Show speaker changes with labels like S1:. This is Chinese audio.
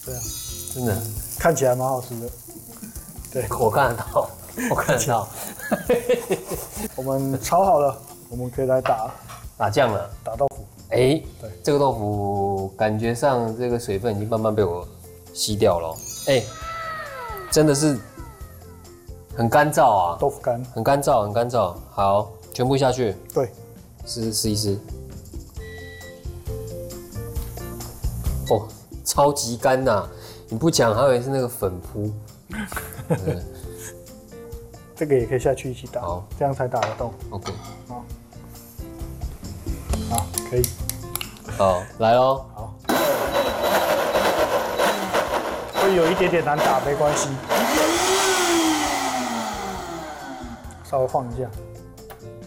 S1: 这样
S2: 真的
S1: 看起来蛮好吃的。对，
S2: 我看得到，我看得到。
S1: 我们炒好了，我们可以来
S2: 打酱了，
S1: 打豆腐。
S2: 对，这个豆腐感觉上这个水分已经慢慢被我吸掉了。真的是很干燥啊，
S1: 豆腐干，
S2: 很干燥，很干燥。好，全部下去。
S1: 对，
S2: 试一试。哦，超级干呐！你不讲还以为是那个粉扑。
S1: 这个也可以下去一起打，
S2: 好，
S1: 这样才打得动。
S2: OK，
S1: 好，可以。
S2: 好，来咯。
S1: 好，会有一点点难打，没关系，稍微晃一下。